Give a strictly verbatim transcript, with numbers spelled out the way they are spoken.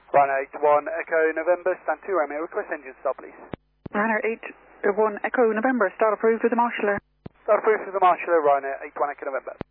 Ryanair eight one Echo November, stand two Romeo, request engine stop please. Ryanair eight one Echo November, start approved with the marshaller. Start approved with the marshaller, Ryanair eight one Echo November.